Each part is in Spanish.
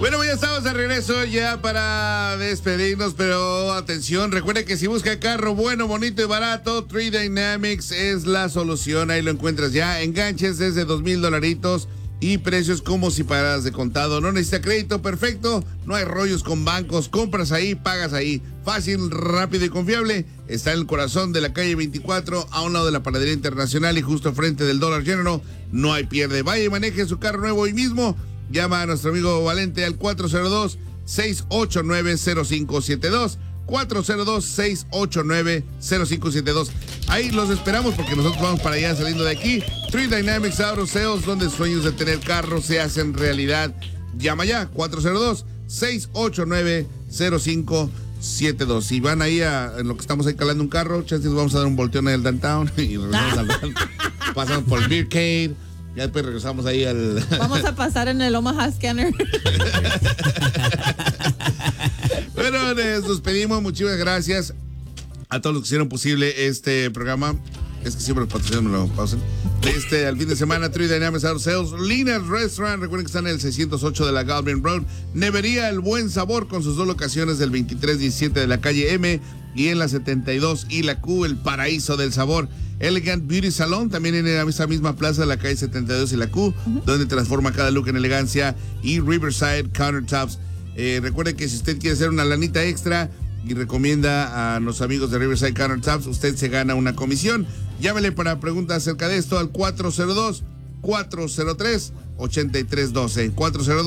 Bueno, ya estamos de regreso ya para despedirnos, pero atención, recuerde que si busca carro bueno, bonito y barato, Tree Dynamics es la solución. Ahí lo encuentras ya. Enganches desde $2,000 y precios como si pagaras de contado. No necesita crédito, perfecto. No hay rollos con bancos. Compras ahí, pagas ahí. Fácil, rápido y confiable. Está en el corazón de la calle 24, a un lado de la Panadería Internacional y justo frente del Dollar General. No hay pierde. Vaya y maneje su carro nuevo hoy mismo. Llama a nuestro amigo Valente al 402-689-0572. 402-689-0572. Ahí los esperamos porque nosotros vamos para allá saliendo de aquí. Tree Dynamics Auto Sales, donde sueños de tener carros se hacen realidad. Llama ya, 402-689-0572. Si van ahí en lo que estamos ahí calando un carro, chances vamos a dar un volteón en el downtown y regresamos al pasamos por el Beercade. Ya después regresamos ahí al... Vamos a pasar en el Omaha Scanner. Bueno, les despedimos. Muchísimas gracias a todos los que hicieron posible este programa. Es que siempre los patrocinadores me lo pausan. Al fin de semana, Tree Dynamics Auto Sales, Lina's Restaurant. Recuerden que están en el 608 de la Galvin Road. Nevería El Buen Sabor con sus dos locaciones del 2317 de la calle M y en la 72 y la Q, el paraíso del sabor. Elegant Beauty Salon, también en esa misma plaza de la calle 72 y la Q, donde transforma cada look en elegancia. Y Riverside Countertops. Recuerde que si usted quiere hacer una lanita extra y recomienda a los amigos de Riverside Countertops, usted se gana una comisión. Llámele para preguntas acerca de esto al 402-403-8312.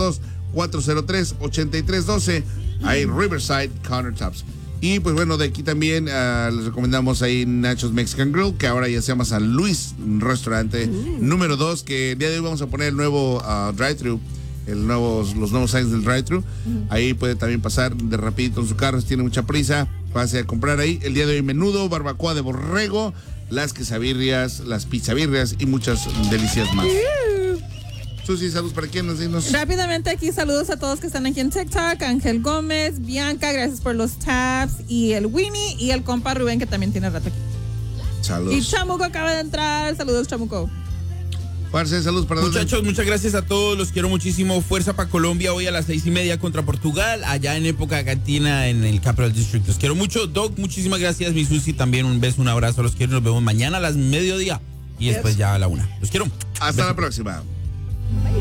402-403-8312. Ahí Riverside Countertops. Y pues bueno, de aquí también les recomendamos ahí Nacho's Mexican Grill, que ahora ya se llama San Luis Restaurante número 2, que el día de hoy vamos a poner el nuevo drive-thru, los nuevos signs del drive-thru. Ahí puede también pasar de rapidito en su carro, si tiene mucha prisa, pase a comprar ahí. El día de hoy menudo, barbacoa de borrego, las quesabirrias, las pizzabirrias y muchas delicias más. Susi, saludos para quién, dinos. Rápidamente aquí, saludos a todos que están aquí en TikTok. Ángel Gómez, Bianca, gracias por los tabs. Y el Winnie y el compa Rubén, que también tiene rato aquí. Saludos. Y Chamuco acaba de entrar. Saludos, Chamuco. Parce, saludos para muchachos, muchas gracias a todos, los quiero muchísimo. Fuerza para Colombia hoy a las 6:30 contra Portugal, allá en época cantina en el Capital District. Los quiero mucho. Doc, muchísimas gracias. Mi Susi también, un beso, un abrazo. Los quiero, nos vemos mañana a las mediodía y después ya a la 1. Los quiero. Hasta la próxima.